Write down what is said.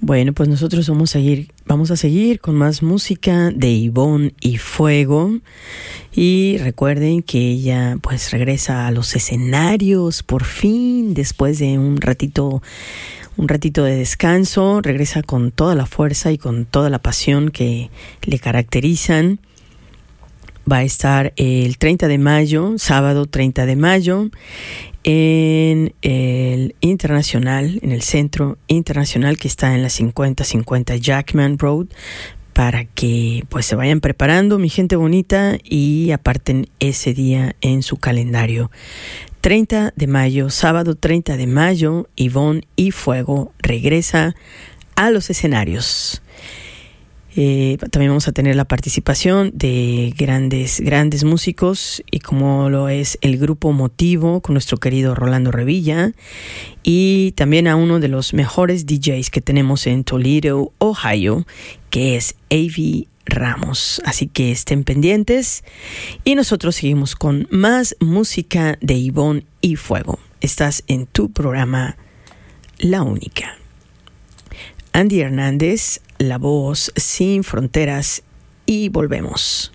Bueno, pues nosotros vamos a seguir con más música de Ivonne y Fuego. Y recuerden que ella pues regresa a los escenarios por fin, después de un ratito de descanso. Regresa con toda la fuerza y con toda la pasión que le caracterizan. Va a estar el 30 de mayo, sábado 30 de mayo, en el Internacional, en el Centro Internacional que está en la 5050 Jackman Road, para que pues se vayan preparando, mi gente bonita, y aparten ese día en su calendario. 30 de mayo, sábado 30 de mayo, Ivonne y Fuego regresa a los escenarios. También vamos a tener la participación de grandes músicos, y como lo es el grupo Motivo con nuestro querido Rolando Revilla, y también a uno de los mejores DJs que tenemos en Toledo, Ohio, que es Avi Ramos. Así que estén pendientes, y nosotros seguimos con más música de Ivonne y Fuego. Estás en tu programa La Única. Andy Hernández, la voz sin fronteras, y volvemos.